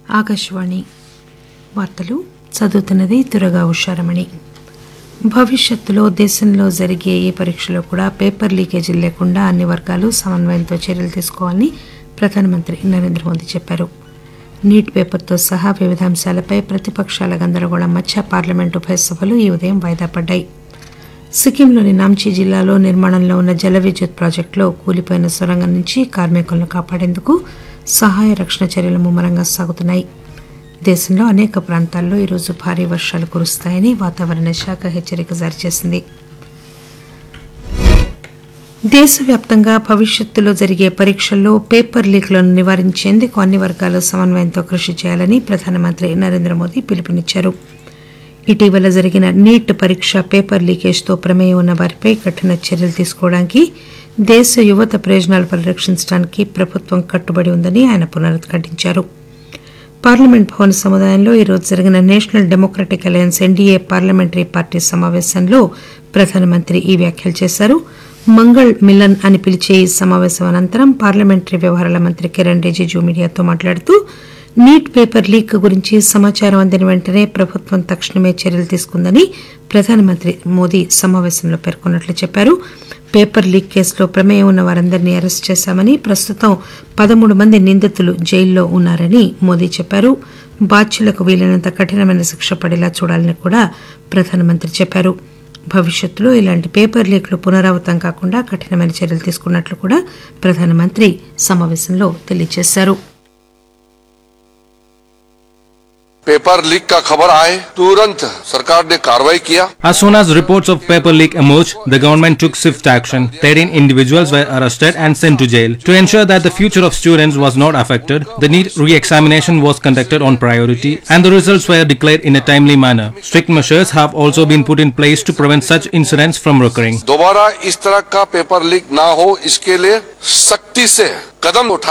ఆకాశవాణి వార్తలు చదువుతున్నది దుర్గా ఉషారమణి. భవిష్యత్తులో దేశంలో జరిగే ఏ పరీక్షలో కూడా పేపర్ లీకేజీలు లేకుండా అన్ని వర్గాలు సమన్వయంతో చర్యలు తీసుకోవాలని ప్రధానమంత్రి నరేంద్ర మోదీ చెప్పారు. నీట్ పేపర్తో సహా వివిధ అంశాలపై ప్రతిపక్షాల గందరగోళం మధ్య పార్లమెంటు ఉభయ సభలు ఈ ఉదయం వాయిదా పడ్డాయి. సిక్కింలోని నాంచీ జిల్లాలో నిర్మాణంలో ఉన్న జల విద్యుత్ ప్రాజెక్టులో కూలిపోయిన సొరంగం నుంచి కార్మికులను కాపాడేందుకు సహాయ రక్షణ చర్యలు ముమ్మరంగా సాగుతున్నాయి. దేశంలో అనేక ప్రాంతాల్లో ఈరోజు భారీ వర్షాలు కురుస్తాయని వాతావరణ శాఖ హెచ్చరిక జారీ చేసింది. దేశవ్యాప్తంగా భవిష్యత్తులో జరిగే పరీక్షల్లో పేపర్ లీక్లను నివారించేందుకు అన్ని వర్గాలు సమన్వయంతో కృషి చేయాలని ప్రధానమంత్రి నరేంద్ర మోదీ పిలుపునిచ్చారు. ఇటీవల జరిగిన నీట్ పరీక్ష పేపర్ లీకేజ్తో ప్రమేయం ఉన్న వారిపై కఠిన చర్యలు తీసుకోవడానికి దేశ యువత ప్రయోజనాలు పరిరక్షించడానికి ప్రభుత్వం కట్టుబడి ఉందని ఆయన పునరుద్ఘాటించారు. పార్లమెంట్ భవన సముదాయంలో ఈరోజు జరిగిన national democratic alliance NDA parliamentary party సమావేశంలో ప్రధానమంత్రి ఈ వ్యాఖ్యలు చేశారు. మంగళ్ మిలన్ అని పిలిచే ఈ సమావేశం అనంతరం పార్లమెంటరీ వ్యవహారాల మంత్రి కిరణ్ రిజిజు మీడియాతో మాట్లాడుతూ నీట్ పేపర్ లీక్ గురించి సమాచారం అందిన వెంటనే ప్రభుత్వం తక్షణమే చర్యలు తీసుకుందని ప్రధానమంత్రి మోదీ సమావేశంలో పేర్కొన్నట్లు చెప్పారు. పేపర్ లీక్ కేసులో ప్రమేయం ఉన్న వారందరినీ అరెస్ట్ చేశామని, ప్రస్తుతం 13 మంది నిందితులు జైల్లో ఉన్నారని మోదీ చెప్పారు. బాధ్యులకు వీలైనంత కఠినమైన శిక్ష పడేలా చూడాలని కూడా ప్రధానమంత్రి చెప్పారు. భవిష్యత్తులో ఇలాంటి పేపర్ లీక్లు పునరావృతం కాకుండా కఠినమైన చర్యలు తీసుకున్నట్లు కూడా ప్రధానమంత్రి సమావేశంలో తెలియజేశారు. पेपर लीक का खबर आए तुरंत सरकार ने कार्रवाई किया. As soon as reports of paper leak emerged, the government took swift action. 13 individuals were arrested and sent to jail. To ensure that the future of students was not affected, the NEET re-examination was conducted on priority and the results were declared in a timely manner. Strict measures have also been put in place to prevent such incidents from recurring. दोबारा इस तरह का paper leak ना हो, इसके लिए सख्ती से कदम उठा